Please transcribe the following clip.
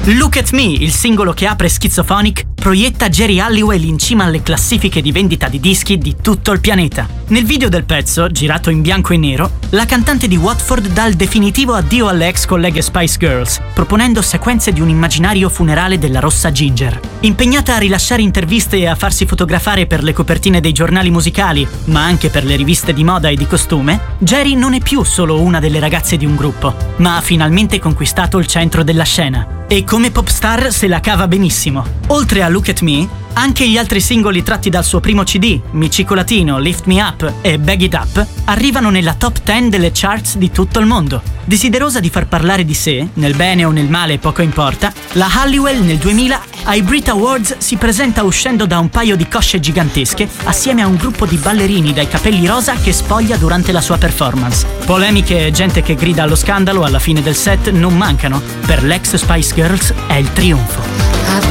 Look at Me, il singolo che apre Schizophonic, proietta Geri Halliwell in cima alle classifiche di vendita di dischi di tutto il pianeta. Nel video del pezzo, girato in bianco e nero, la cantante di Watford dà il definitivo addio alle ex colleghe Spice Girls, proponendo sequenze di un immaginario funerale della rossa Ginger. Impegnata a rilasciare interviste e a farsi fotografare per le copertine dei giornali musicali, ma anche per le riviste di moda e di costume, Geri non è più solo una delle ragazze di un gruppo, ma ha finalmente conquistato il centro della scena. E come popstar se la cava benissimo. Oltre a Look at Me, anche gli altri singoli tratti dal suo primo CD, Mi Cicolatino, Lift Me Up e Bag It Up, arrivano nella top 10 delle charts di tutto il mondo. Desiderosa di far parlare di sé, nel bene o nel male poco importa, la Halliwell nel 2000 ai Brit Awards si presenta uscendo da un paio di cosce gigantesche assieme a un gruppo di ballerini dai capelli rosa che spoglia durante la sua performance. Polemiche e gente che grida allo scandalo alla fine del set non mancano. Per l'ex Spice Girls è il trionfo.